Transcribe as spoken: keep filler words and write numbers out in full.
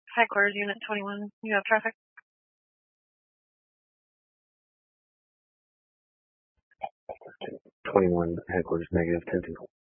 Headquarters, Unit twenty-one. You have traffic? twenty-one, headquarters, negative ten two.